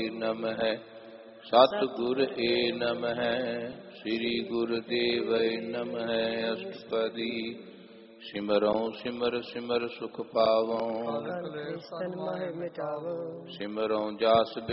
नमः। सतगुर ए नमः। श्री गुरुदेव नमः। अष्टपदी सिमरौ सिमर सिमर सुख पावौ। सिमरौ जास